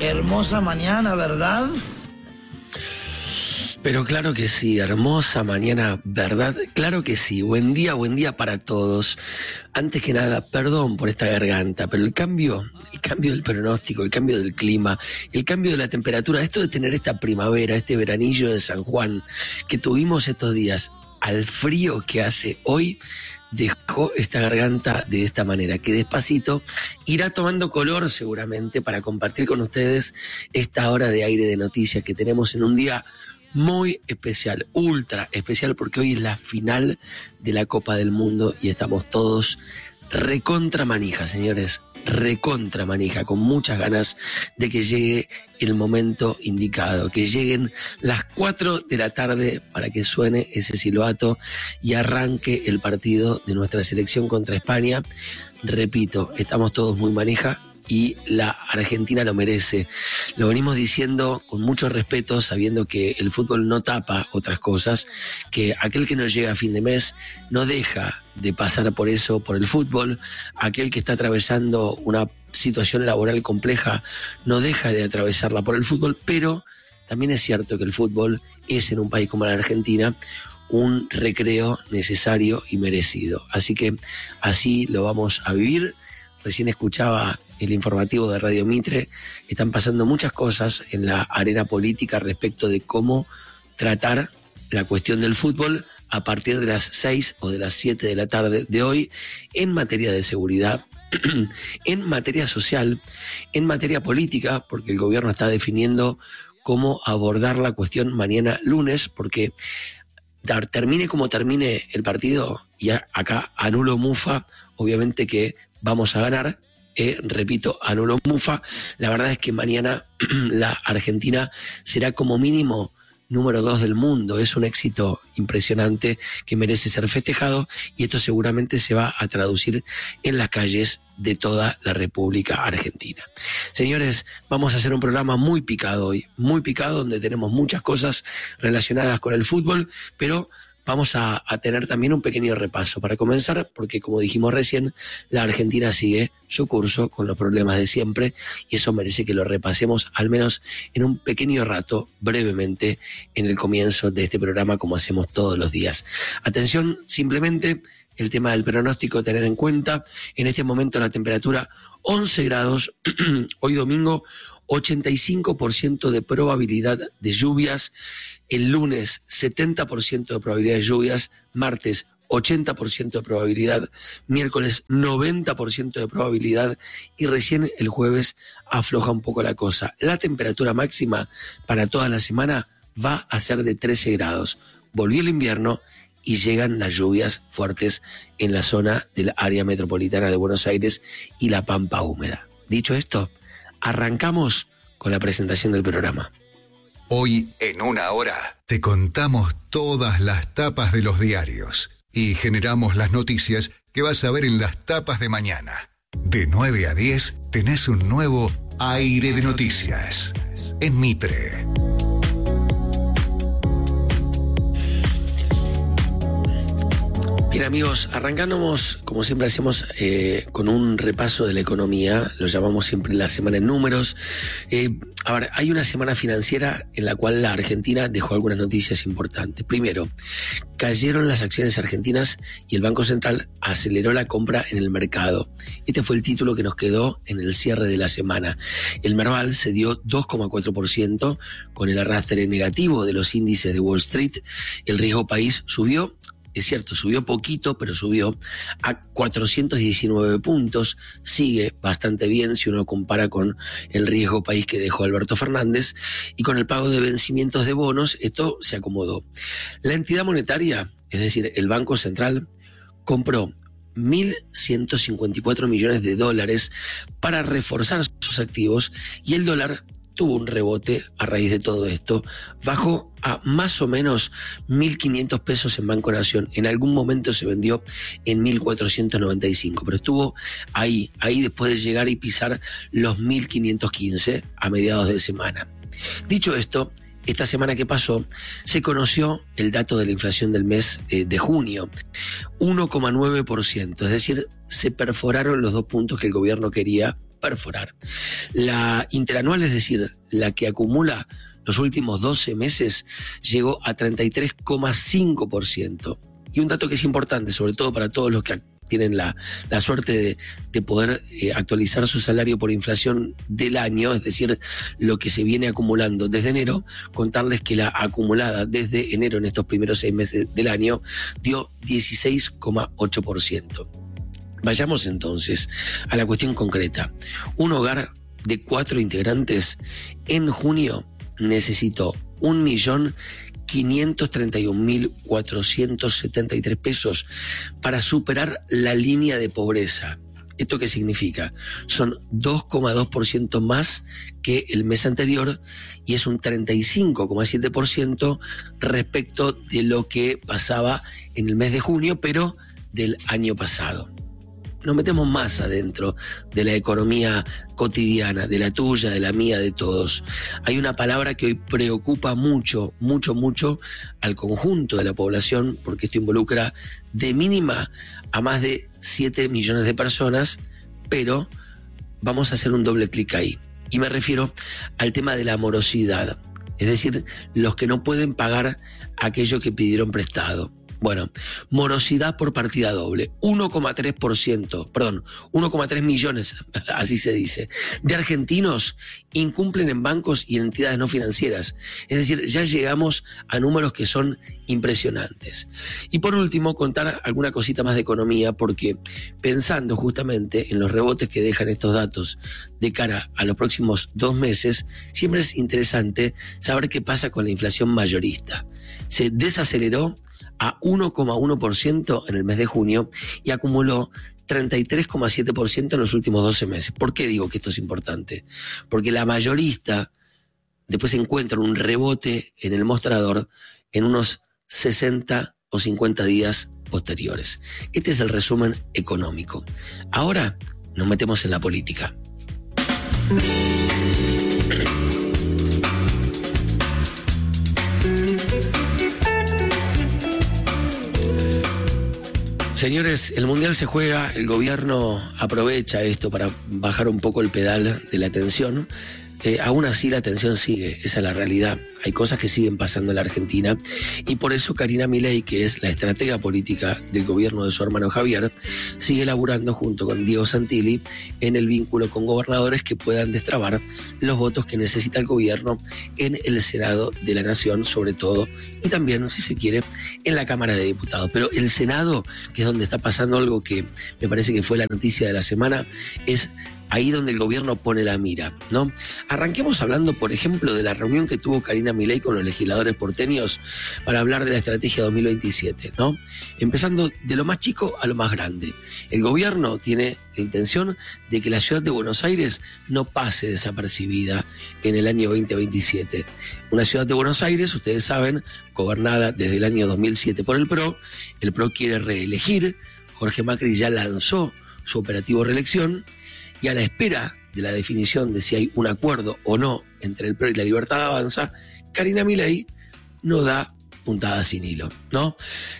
Hermosa mañana, ¿verdad? Pero claro que sí, hermosa mañana, ¿verdad? Claro que sí, buen día para todos. Antes que nada, perdón por esta garganta, pero el cambio del pronóstico, el cambio del clima, el cambio de la temperatura, esto de tener esta primavera, este veranillo de San Juan que tuvimos estos días, al frío que hace hoy, dejó esta garganta de esta manera, que despacito irá tomando color seguramente para compartir con ustedes esta hora de aire de noticias que tenemos en un día muy especial, ultra especial, porque hoy es la final de la Copa del Mundo y estamos todos recontra manija, señores, recontra manija, con muchas ganas de que llegue el momento indicado, que lleguen las 4 de la tarde para que suene ese silbato y arranque el partido de nuestra selección contra España. Repito, estamos todos muy manija y la Argentina lo merece. Lo venimos diciendo con mucho respeto, sabiendo que el fútbol no tapa otras cosas, que aquel que no llega a fin de mes no deja de pasar por eso, por el fútbol. Aquel que está atravesando una situación laboral compleja no deja de atravesarla por el fútbol, pero también es cierto que el fútbol es en un país como la Argentina un recreo necesario y merecido. Así que así lo vamos a vivir. Recién escuchaba el informativo de Radio Mitre. Están pasando muchas cosas en la arena política respecto de cómo tratar la cuestión del fútbol a partir de las 6 o de las 7 de la tarde de hoy, en materia de seguridad, en materia social, en materia política, porque el gobierno está definiendo cómo abordar la cuestión mañana lunes, porque termine como termine el partido, y acá anulo mufa, obviamente que vamos a ganar, repito, anulo mufa, la verdad es que mañana la Argentina será como mínimo número 2 del mundo, es un éxito impresionante que merece ser festejado y esto seguramente se va a traducir en las calles de toda la República Argentina. Señores, vamos a hacer un programa muy picado hoy, muy picado, donde tenemos muchas cosas relacionadas con el fútbol, pero vamos a tener también un pequeño repaso para comenzar, porque como dijimos recién, la Argentina sigue su curso con los problemas de siempre y eso merece que lo repasemos al menos en un pequeño rato, brevemente, en el comienzo de este programa como hacemos todos los días. Atención, simplemente el tema del pronóstico, tener en cuenta, en este momento la temperatura 11 grados, hoy domingo 85% de probabilidad de lluvias, el lunes 70% de probabilidad de lluvias, martes 80% de probabilidad, miércoles 90% de probabilidad y recién el jueves afloja un poco la cosa. La temperatura máxima para toda la semana va a ser de 13 grados. Volvió el invierno y llegan las lluvias fuertes en la zona del área metropolitana de Buenos Aires y la Pampa húmeda. Dicho esto, arrancamos con la presentación del programa. Hoy, en una hora, te contamos todas las tapas de los diarios y generamos las noticias que vas a ver en las tapas de mañana. De 9 a 10 tenés un nuevo aire de noticias en Mitre. Bien amigos, arrancamos como siempre hacemos con un repaso de la economía, lo llamamos siempre la semana en números. A ver, hay una semana financiera en la cual la Argentina dejó algunas noticias importantes. Primero, cayeron las acciones argentinas y el Banco Central aceleró la compra en el mercado. Este fue el título que nos quedó en el cierre de la semana. El Merval se dio 2,4% con el arrastre negativo de los índices de Wall Street. El riesgo país subió. Es cierto, subió poquito, pero subió a 419 puntos. Sigue bastante bien si uno compara con el riesgo país que dejó Alberto Fernández. Y con el pago de vencimientos de bonos, esto se acomodó. La entidad monetaria, es decir, el Banco Central, compró 1.154 millones de dólares para reforzar sus activos y el dólar tuvo un rebote a raíz de todo esto, bajó a más o menos 1.500 pesos en Banco Nación. En algún momento se vendió en 1.495, pero estuvo ahí después de llegar y pisar los 1.515 a mediados de semana. Dicho esto, esta semana que pasó se conoció el dato de la inflación del mes de junio, 1,9%, es decir, se perforaron los 2 puntos que el gobierno quería perforar. La interanual, es decir, la que acumula los últimos 12 meses, llegó a 33,5%. Y un dato que es importante, sobre todo para todos los que tienen la suerte de poder actualizar su salario por inflación del año, es decir, lo que se viene acumulando desde enero, contarles que la acumulada desde enero en estos primeros 6 meses del año dio 16,8%. Vayamos entonces a la cuestión concreta. Un hogar de 4 integrantes en junio necesitó 1.531.473 pesos para superar la línea de pobreza. ¿Esto qué significa? Son 2,2% más que el mes anterior y es un 35,7% respecto de lo que pasaba en el mes de junio, pero del año pasado. Nos metemos más adentro de la economía cotidiana, de la tuya, de la mía, de todos. Hay una palabra que hoy preocupa mucho al conjunto de la población, porque esto involucra de mínima a más de 7 millones de personas, pero vamos a hacer un doble clic ahí. Y me refiero al tema de la morosidad, es decir, los que no pueden pagar aquello que pidieron prestado. Bueno, morosidad por partida doble, 1,3 millones, así se dice, de argentinos incumplen en bancos y en entidades no financieras. Es decir, ya llegamos a números que son impresionantes. Y por último, contar alguna cosita más de economía, porque pensando justamente en los rebotes que dejan estos datos de cara a los próximos 2 meses, siempre es interesante saber qué pasa con la inflación mayorista. Se desaceleró a 1,1% en el mes de junio y acumuló 33,7% en los últimos 12 meses. ¿Por qué digo que esto es importante? Porque la mayorista después encuentra un rebote en el mostrador en unos 60 o 50 días posteriores. Este es el resumen económico. Ahora nos metemos en la política. Señores, el Mundial se juega, el gobierno aprovecha esto para bajar un poco el pedal de la tensión. Aún así la tensión sigue, esa es la realidad. Hay cosas que siguen pasando en la Argentina y por eso Karina Milei, que es la estratega política del gobierno de su hermano Javier, sigue laburando junto con Diego Santilli en el vínculo con gobernadores que puedan destrabar los votos que necesita el gobierno en el Senado de la Nación, sobre todo, y también, si se quiere, en la Cámara de Diputados. Pero el Senado, que es donde está pasando algo que me parece que fue la noticia de la semana, es ahí donde el gobierno pone la mira, ¿no? Arranquemos hablando, por ejemplo, de la reunión que tuvo Karina Milei con los legisladores porteños para hablar de la estrategia 2027, ¿no? Empezando de lo más chico a lo más grande. El gobierno tiene la intención de que la ciudad de Buenos Aires no pase desapercibida en el año 2027. Una ciudad de Buenos Aires, ustedes saben, gobernada desde el año 2007 por el PRO quiere reelegir, Jorge Macri ya lanzó su operativo reelección, y a la espera de la definición de si hay un acuerdo o no entre el PRO y la Libertad Avanza, Karina Milei no da puntada sin hilo, ¿no?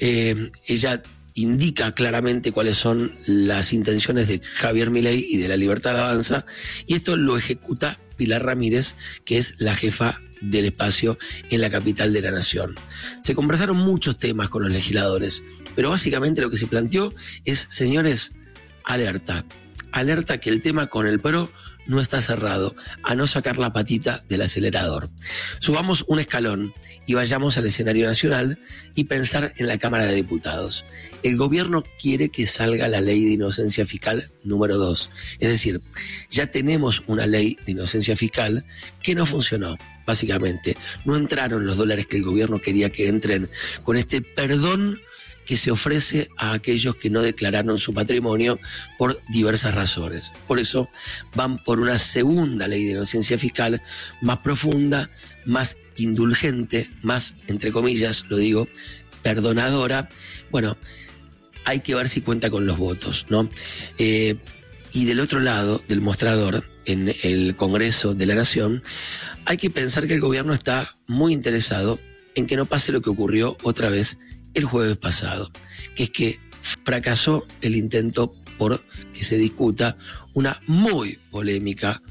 Ella indica claramente cuáles son las intenciones de Javier Milei y de la Libertad Avanza, y esto lo ejecuta Pilar Ramírez, que es la jefa del espacio en la capital de la nación. Se conversaron muchos temas con los legisladores, pero básicamente lo que se planteó es, señores, alerta que el tema con el PRO no está cerrado, a no sacar la patita del acelerador. Subamos un escalón y vayamos al escenario nacional y pensar en la Cámara de Diputados. El gobierno quiere que salga la ley de inocencia fiscal número 2. Es decir, ya tenemos una ley de inocencia fiscal que no funcionó. Básicamente, no entraron los dólares que el gobierno quería que entren con este perdón que se ofrece a aquellos que no declararon su patrimonio por diversas razones. Por eso van por una segunda ley de inocencia fiscal más profunda, más indulgente, más, entre comillas, lo digo, perdonadora. Bueno, hay que ver si cuenta con los votos, ¿no? Y del otro lado del mostrador, en el Congreso de la Nación, hay que pensar que el gobierno está muy interesado en que no pase lo que ocurrió otra vez el jueves pasado, que es que fracasó el intento por que se discuta una muy polémica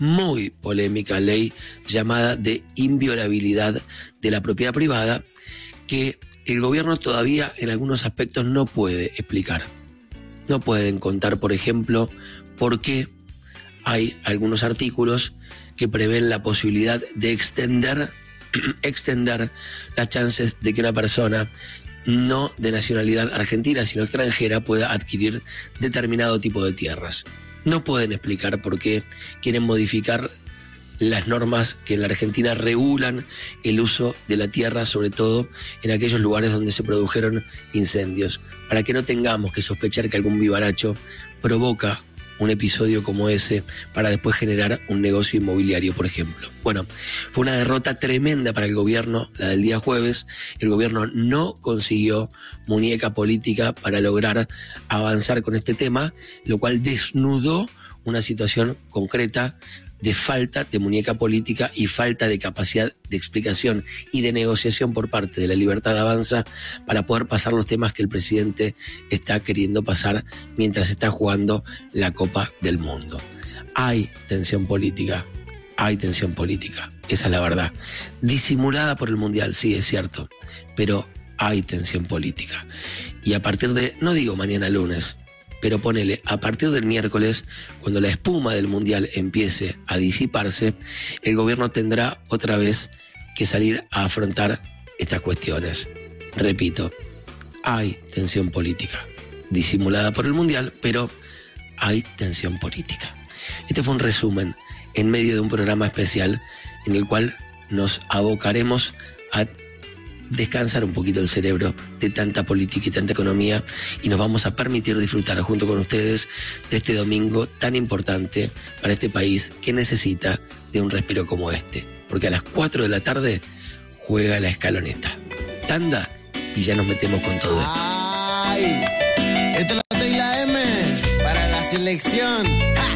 ley llamada de inviolabilidad de la propiedad privada, que el gobierno todavía en algunos aspectos no puede explicar. No pueden contar, por ejemplo, por qué hay algunos artículos que prevén la posibilidad de extender las chances de que una persona no de nacionalidad argentina, sino extranjera, pueda adquirir determinado tipo de tierras. No pueden explicar por qué quieren modificar las normas que en la Argentina regulan el uso de la tierra, sobre todo en aquellos lugares donde se produjeron incendios, para que no tengamos que sospechar que algún vivaracho provoca un episodio como ese para después generar un negocio inmobiliario, por ejemplo. Bueno, fue una derrota tremenda para el gobierno, la del día jueves. El gobierno no consiguió muñeca política para lograr avanzar con este tema, lo cual desnudó una situación concreta de falta de muñeca política y falta de capacidad de explicación y de negociación por parte de la Libertad Avanza para poder pasar los temas que el presidente está queriendo pasar mientras está jugando la Copa del Mundo. Hay tensión política, esa es la verdad. Disimulada por el Mundial, sí, es cierto, pero hay tensión política. Y a partir de, no digo mañana lunes, pero ponele, a partir del miércoles, cuando la espuma del Mundial empiece a disiparse, el gobierno tendrá otra vez que salir a afrontar estas cuestiones. Repito, hay tensión política, disimulada por el Mundial, pero hay tensión política. Este fue un resumen en medio de un programa especial en el cual nos abocaremos a descansar un poquito el cerebro de tanta política y tanta economía, y nos vamos a permitir disfrutar junto con ustedes de este domingo tan importante para este país que necesita de un respiro como este, porque a las 4 de la tarde juega la Escaloneta. Tanda y ya nos metemos con todo esto. ¡Ay! Esta es la T y la M para la selección.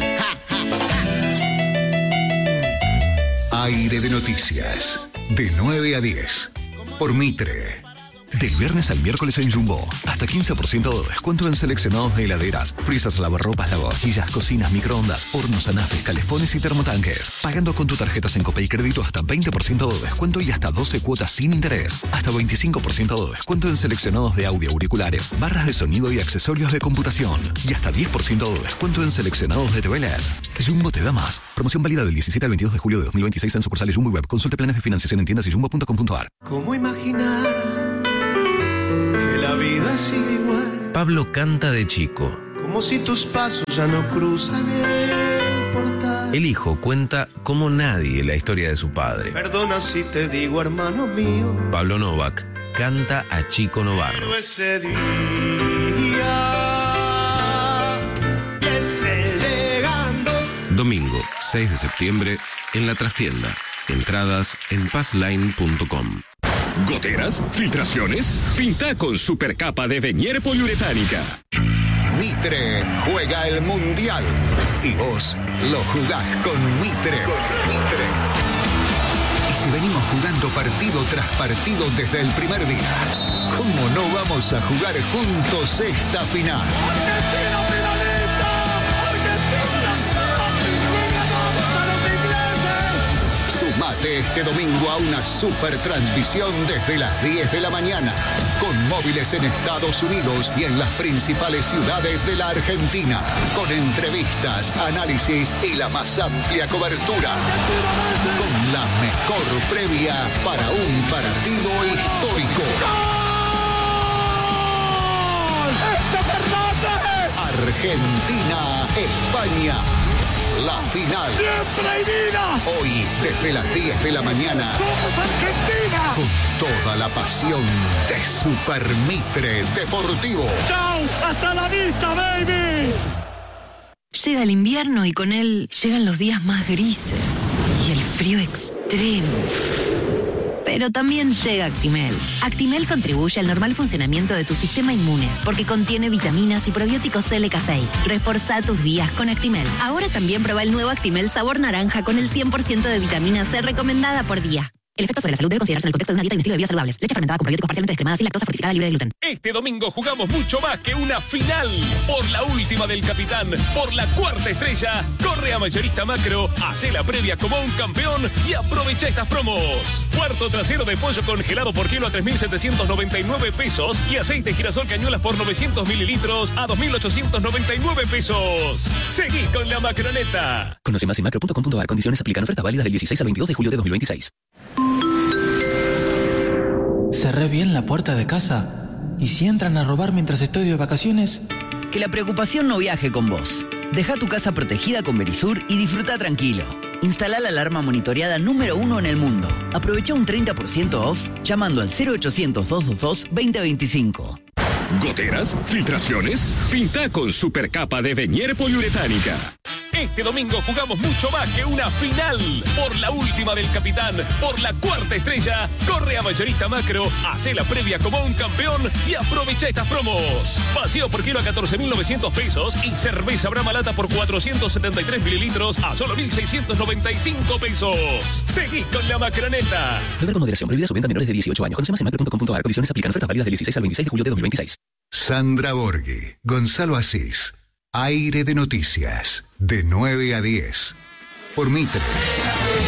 Aire de noticias, de 9 a 10. Por Mitre. Del viernes al miércoles en Jumbo, hasta 15% de descuento en seleccionados de heladeras, frisas, lavarropas, lavavajillas, cocinas, microondas, hornos, anafes, calefones y termotanques. Pagando con tu tarjeta Sencopay Crédito hasta 20% de descuento y hasta 12 cuotas sin interés. Hasta 25% de descuento en seleccionados de audio, auriculares, barras de sonido y accesorios de computación. Y hasta 10% de descuento en seleccionados de TV LED. Jumbo te da más. Promoción válida del 17 al 22 de julio de 2026 en sucursales Jumbo y Web. Consulte planes de financiación en tiendas y jumbo.com.ar. ¿Cómo imaginar que la vida sigue igual? Pablo canta de chico. Como si tus pasos ya no cruzan el portal. El hijo cuenta como nadie la historia de su padre. Perdona si te digo, hermano mío. Pablo Novak canta a Chico Novarro. Pero ese día viene llegando. Domingo, 6 de septiembre, en La Trastienda. Entradas en passline.com. ¿Goteras? ¿Filtraciones? Pinta con supercapa de Venier poliuretánica. Mitre juega el Mundial y vos lo jugás con Mitre. Y si venimos jugando partido tras partido desde el primer día, ¿cómo no vamos a jugar juntos esta final? ¡Argentina finalista! ¡Argentina Sumate este domingo a una super transmisión desde las 10 de la mañana, con móviles en Estados Unidos y en las principales ciudades de la Argentina, con entrevistas, análisis y la más amplia cobertura, con la mejor previa para un partido histórico. Argentina, España. La final. ¡Siempre y vida! Hoy, desde las 10 de la mañana. ¡Somos Argentina! Con toda la pasión de Super Mitre Deportivo. ¡Chao! ¡Hasta la vista, baby! Llega el invierno y con él llegan los días más grises y el frío extremo. Pero también llega Actimel. Actimel contribuye al normal funcionamiento de tu sistema inmune porque contiene vitaminas y probióticos LK6. Reforzá tus días con Actimel. Ahora también prueba el nuevo Actimel sabor naranja con el 100% de vitamina C recomendada por día. El efecto sobre la salud debe considerarse en el contexto de una dieta y un estilo de vida saludables. Leche fermentada con probióticos parcialmente descremada sin lactosa, fortificada, libre de gluten. Este domingo jugamos mucho más que una final. Por la última del capitán, por la cuarta estrella, corre a Mayorista Macro, hace la previa como un campeón y aprovecha estas promos. Cuarto trasero de pollo congelado por kilo a 3.799 pesos y aceite girasol cañuelas por 900 mililitros a 2.899 pesos. Seguí con la Macroneta. Conoce más en macro.com.ar. Condiciones aplican. Oferta válida del 16 al 22 de julio de 2026. Cerré bien la puerta de casa. ¿Y si entran a robar mientras estoy de vacaciones? Que la preocupación no viaje con vos. Deja tu casa protegida con Verisur y disfruta tranquilo. Instala la alarma monitoreada número 1 en el mundo. Aprovecha un 30% off llamando al 0800-222-2025. ¿Goteras? ¿Filtraciones? Pinta con supercapa de Venier Poliuretánica. Este domingo jugamos mucho más que una final. Por la última del capitán, por la cuarta estrella, corre a Mayorista Macro, hace la previa como un campeón y aprovecha estas promos. Vacío por kilo a 14.900 pesos y cerveza Brahma Lata por 473 mililitros a solo 1.695 pesos. Seguí con la Macroneta. Beber con moderación. Prohibida su venta a menores de 18 años. Conoce más en macro.com.ar. Condiciones aplican. Oferta válida del 16 al 26 de julio de 2026. Sandra Borghi, Gonzalo Asís. Aire de Noticias, de 9 a 10. Por Mitre.